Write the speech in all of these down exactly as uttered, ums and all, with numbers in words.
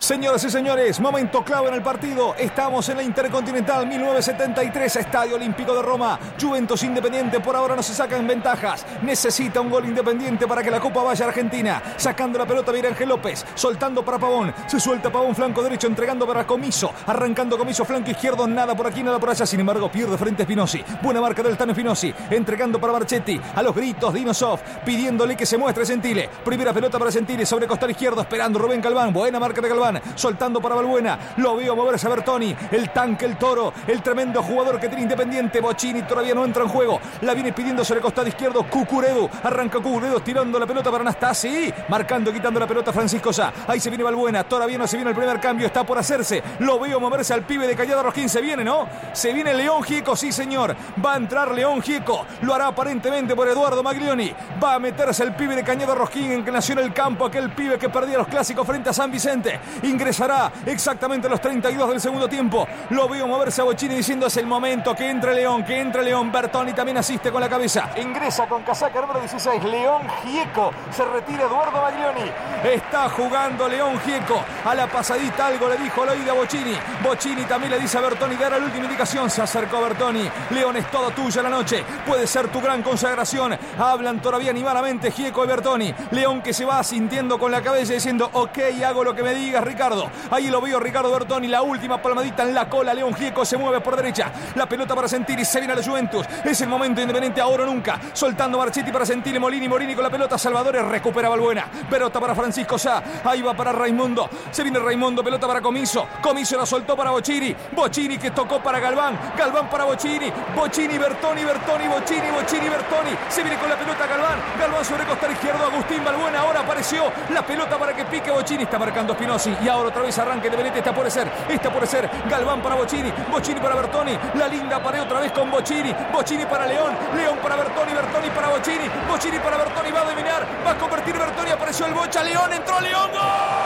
Señoras y señores, momento clave en el partido. Estamos en la Intercontinental mil novecientos setenta y tres, Estadio Olímpico de Roma. Juventus Independiente por ahora no se sacan ventajas. Necesita un gol Independiente para que la Copa vaya a Argentina. Sacando la pelota Miguel Ángel López, soltando para Pavón. Se suelta Pavón, flanco derecho, entregando para Comiso. Arrancando Comiso, flanco izquierdo, nada por aquí, nada por allá. Sin embargo, pierde frente a Spinozzi. Buena marca del Tano Spinozzi. Entregando para Marchetti. A los gritos de Inosov, pidiéndole que se muestre Gentile. Primera pelota para Gentile sobre costal izquierdo, esperando Rubén Galván. Buena marca de Galván. Soltando para Balbuena, lo veo moverse a Bertoni, el tanque, el toro, el tremendo jugador que tiene Independiente. Bocchini todavía no entra en juego, la viene pidiendo sobre el costado izquierdo Cucuredu, arranca Cucuredu tirando la pelota para Anastasi, marcando, quitando la pelota Francisco Sá, ahí se viene Balbuena, todavía no se viene el primer cambio, está por hacerse, lo veo moverse al pibe de Callado Rosquín, se viene, ¿no? Se viene León Gieco, sí señor, va a entrar León Gieco, lo hará aparentemente por Eduardo Maglioni, va a meterse el pibe de Cañado Rosquín en que nació en el campo, aquel pibe que perdía los clásicos frente a San Vicente, ingresará exactamente a los treinta y dos del segundo tiempo. Lo veo moverse a Bocchini diciendo es el momento, que entre León, que entre León. Bertoni también asiste con la cabeza. Ingresa con casaca número dieciséis, León Gieco. Se retira Eduardo Maglioni. Está jugando León Gieco. A la pasadita algo le dijo al oído a Bocchini. Bocchini también le dice a Bertoni, dará la última indicación. Se acercó Bertoni. León, es todo tuyo la noche. Puede ser tu gran consagración. Hablan todavía animadamente Gieco y Bertoni. León que se va sintiendo con la cabeza diciendo ok, hago lo que me digas, Ricardo. Ahí lo veo Ricardo Bertoni, la última palmadita en la cola. León Gieco se mueve por derecha. La pelota para Gentili, se viene a la Juventus. Es el momento Independiente, ahora o nunca. Soltando Marchetti para Gentili, Molini, Morini con la pelota. Salvadores recupera Balbuena. Pelota para Francisco Sá. Ahí va para Raimundo. Se viene Raimundo, pelota para Comiso. Comiso la soltó para Bocchini. Bocchini que tocó para Galván. Galván para Bocchini. Bocchini, Bertoni, Bertoni, Bocchini, Bocchini, Bertoni. Se viene con la pelota Galván. Galván sobre costal izquierdo. Agustín Balbuena. Ahora apareció la pelota para que pique Bocchini. Está marcando Spinozzi. Y ahora otra vez arranque de Benete, está por ser, está por ser, Galván para Bocchini, Bocchini para Bertoni, la linda pared otra vez con Bocchini, Bocchini para León, León para Bertoni, Bertoni para Bocchini, Bocchini para Bertoni, va a dominar, va a convertir Bertoni, apareció el Bocha, León, entró León, ¡gol!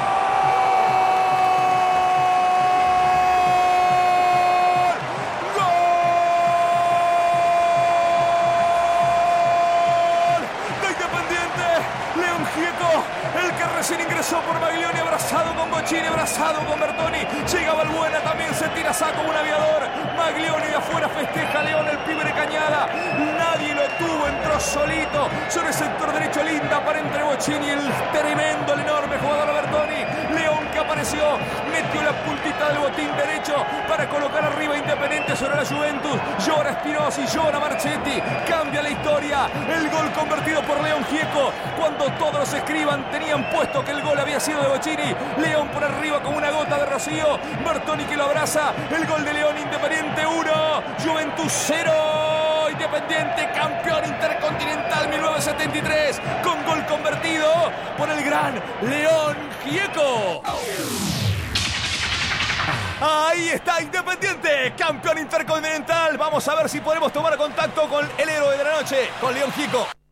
El que recién ingresó por Maglioni, abrazado con Bocchini, abrazado con Bertoni. Llega Balbuena, también se tira saco un aviador. Maglioni de afuera festeja León, el pibe de Cañada. Nadie lo tuvo, entró solito sobre el sector derecho, linda para entre Bocchini, el tremendo, el enorme jugador Bertoni. León que apareció, metió la puntita del botín derecho para colocar arriba Independiente sobre la Juventus. Llora Spinozzi, llora Marchetti, cambia la historia. El gol convertido por León Gieco. Cuando todos los escriban tenían puesto que el gol había sido de Bocchini. León por arriba con una gota de rocío. Bertoni que lo abraza. El gol de León, Independiente uno, Juventus cero. Independiente campeón intercontinental mil novecientos setenta y tres con gol convertido por el gran León Gieco. Ahí está Independiente, campeón intercontinental. Vamos a ver si podemos tomar contacto con el héroe de la noche, con León Gieco.